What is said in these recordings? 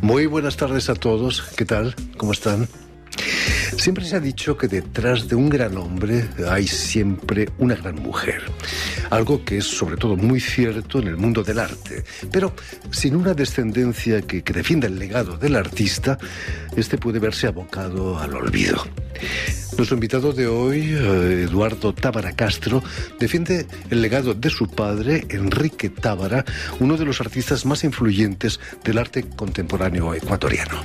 Muy buenas tardes a todos. ¿Qué tal? ¿Cómo están? Siempre se ha dicho que detrás de un gran hombre hay siempre una gran mujer. Algo que es sobre todo muy cierto en el mundo del arte. Pero sin una descendencia que defienda el legado del artista, este puede verse abocado al olvido. Nuestro invitado de hoy, Eduardo Tábara Castro, defiende el legado de su padre, Enrique Tábara, uno de los artistas más influyentes del arte contemporáneo ecuatoriano.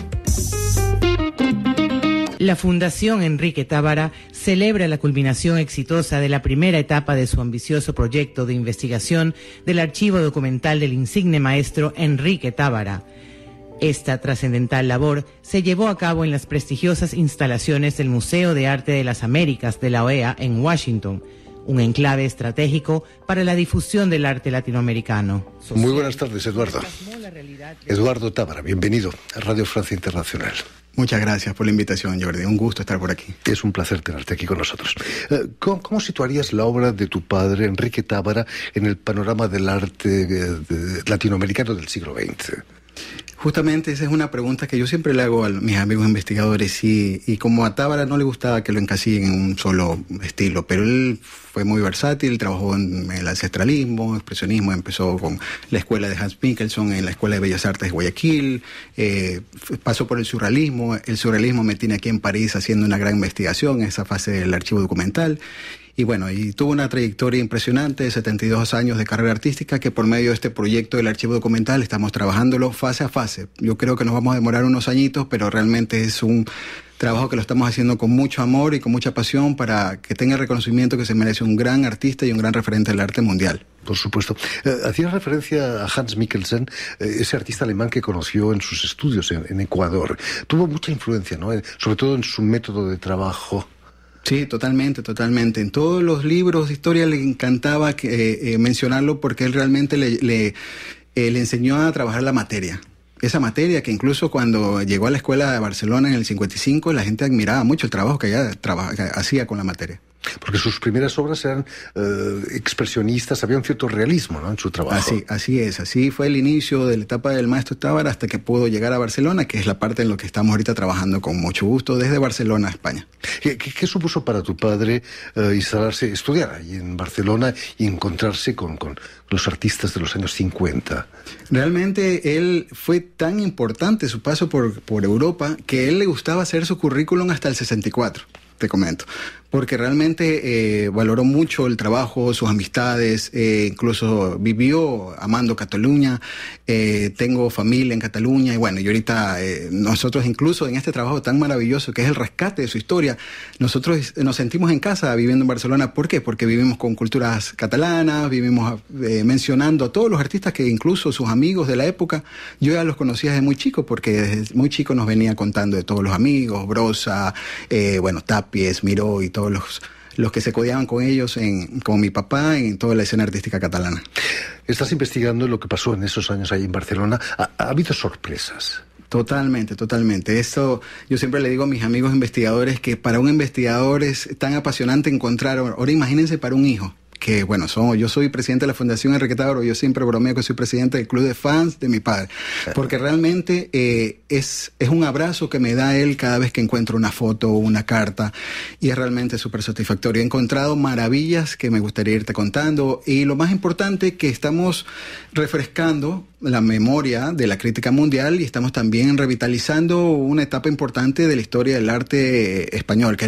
La Fundación Enrique Tábara celebra la culminación exitosa de la primera etapa de su ambicioso proyecto de investigación del archivo documental del insigne maestro Enrique Tábara. Esta trascendental labor se llevó a cabo en las prestigiosas instalaciones del Museo de Arte de las Américas de la OEA en Washington, un enclave estratégico para la difusión del arte latinoamericano. Muy buenas tardes, Eduardo. Eduardo Tábara, bienvenido a Radio Francia Internacional. Muchas gracias por la invitación, Jordi. Un gusto estar por aquí. Es un placer tenerte aquí con nosotros. ¿Cómo situarías la obra de tu padre, Enrique Tábara, en el panorama del arte latinoamericano del siglo XX? Justamente esa es una pregunta que yo siempre le hago a mis amigos investigadores y como a Tábara no le gustaba que lo encasillen en un solo estilo, pero él fue muy versátil, trabajó en el ancestralismo, expresionismo, empezó con la escuela de Hans Mikkelsen en la Escuela de Bellas Artes de Guayaquil, pasó por el surrealismo me tiene aquí en París haciendo una gran investigación en esa fase del archivo documental. Y bueno, y tuvo una trayectoria impresionante de 72 años de carrera artística que por medio de este proyecto del archivo documental estamos trabajándolo fase a fase. Yo creo que nos vamos a demorar unos añitos, pero realmente es un trabajo que lo estamos haciendo con mucho amor y con mucha pasión para que tenga el reconocimiento que se merece un gran artista y un gran referente del arte mundial. Por supuesto. Hacías referencia a Hans Mikkelsen, ese artista alemán que conoció en sus estudios en Ecuador. Tuvo mucha influencia, ¿no? Sobre todo en su método de trabajo. Sí, totalmente. En todos los libros de historia le encantaba mencionarlo porque él realmente le enseñó a trabajar la materia. Esa materia que incluso cuando llegó a la escuela de Barcelona en el 55, la gente admiraba mucho el trabajo que ella hacía con la materia. Porque sus primeras obras eran expresionistas, había un cierto realismo, ¿no?, en su trabajo. Así es, así fue el inicio de la etapa del maestro Tábara hasta que pudo llegar a Barcelona, que es la parte en la que estamos ahorita trabajando con mucho gusto desde Barcelona a España. ¿Qué supuso para tu padre instalarse, estudiar ahí en Barcelona y encontrarse con los artistas de los años 50? Realmente él fue tan importante su paso por Europa que a él le gustaba hacer su currículum hasta el 64. Te comento, porque realmente valoró mucho el trabajo, sus amistades, incluso vivió amando Cataluña, tengo familia en Cataluña y bueno, y ahorita nosotros incluso en este trabajo tan maravilloso que es el rescate de su historia, nosotros nos sentimos en casa viviendo en Barcelona. ¿Por qué? Porque vivimos con culturas catalanas, vivimos mencionando a todos los artistas que incluso sus amigos de la época, yo ya los conocía desde muy chico porque desde muy chico nos venía contando de todos los amigos, Brossa, Tapies, Miró y todos los que se codeaban con ellos, con mi papá, en toda la escena artística catalana. Estás investigando lo que pasó en esos años ahí en Barcelona. ¿Ha habido sorpresas? Totalmente. Eso yo siempre le digo a mis amigos investigadores que para un investigador es tan apasionante encontrar, ahora imagínense para un hijo. Que bueno, yo soy presidente de la Fundación Enrique Tábara, yo siempre bromeo que soy presidente del club de fans de mi padre, porque realmente es un abrazo que me da él cada vez que encuentro una foto o una carta y es realmente súper satisfactorio. He encontrado maravillas que me gustaría irte contando y lo más importante que estamos refrescando la memoria de la crítica mundial y estamos también revitalizando una etapa importante de la historia del arte español, que